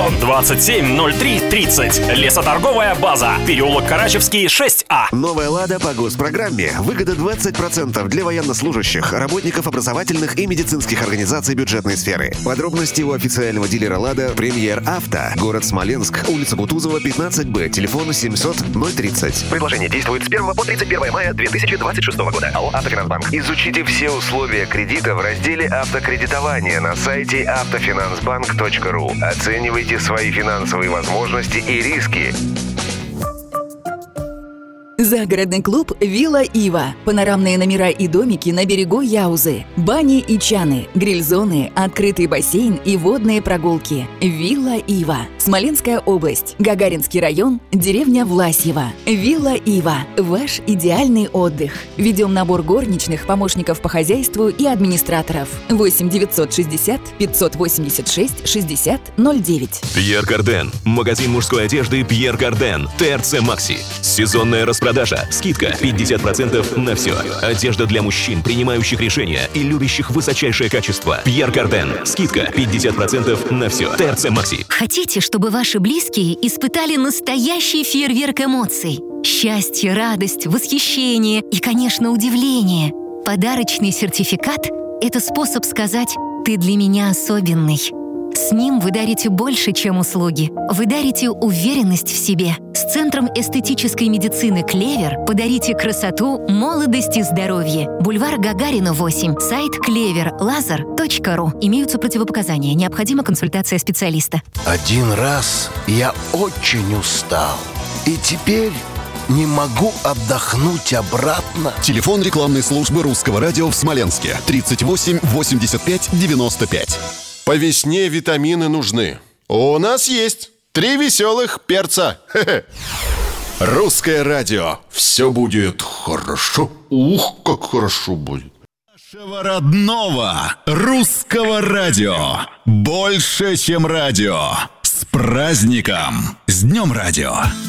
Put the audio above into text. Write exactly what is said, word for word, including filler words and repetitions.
Телефон двадцать семь ноль три тридцать. Лесоторговая база. Переулок Карачевский, шесть А. Новая «Лада» по госпрограмме. Выгода двадцать процентов для военнослужащих, работников образовательных и медицинских организаций бюджетной сферы. Подробности у официального дилера «Лада» «Премьер Авто». Город Смоленск, улица Кутузова, пятнадцать Б. Телефон семьсот ноль тридцать. Предложение действует с первого по тридцать первое мая две тысячи двадцать шестого года. АО «Автофинансбанк». Изучите все условия кредита в разделе «Автокредитование» на сайте автофинансбанк точка ру. Оценивайте свои финансовые возможности и риски. Загородный клуб «Вилла Ива». Панорамные номера и домики на берегу Яузы. Бани и чаны, гриль-зоны, открытый бассейн и водные прогулки. «Вилла Ива». Смоленская область. Гагаринский район. Деревня Власьево. «Вилла Ива». Ваш идеальный отдых. Ведем набор горничных, помощников по хозяйству и администраторов. восемь девятьсот шестьдесят пятьсот восемьдесят шесть шестьдесят ноль девять. Пьер Карден. Магазин мужской одежды Пьер Карден. ТРЦ Макси. Сезонная распродажа. Скидка пятьдесят процентов на все. Одежда для мужчин, принимающих решения и любящих высочайшее качество. Пьер Карден. Скидка пятьдесят процентов на все. ТРЦ Макси. Хотите, чтобы ваши близкие испытали настоящий фейерверк эмоций? Счастье, радость, восхищение и, конечно, удивление. Подарочный сертификат – это способ сказать «ты для меня особенный». С ним вы дарите больше, чем услуги. Вы дарите уверенность в себе. С Центром эстетической медицины «Клевер» подарите красоту, молодость и здоровье. Бульвар Гагарина, восемь. Сайт клевер лазер точка ру. Имеются противопоказания. Необходима консультация специалиста. Один раз я очень устал. И теперь не могу отдохнуть обратно. Телефон рекламной службы Русского радио в Смоленске. тридцать восемь восемьдесят пять девяносто пять. По весне витамины нужны. У нас есть три веселых перца. Хе-хе. Русское радио. Все будет хорошо. Ух, как хорошо будет. Нашего родного русского радио. Больше, чем радио. С праздником! С Днем радио!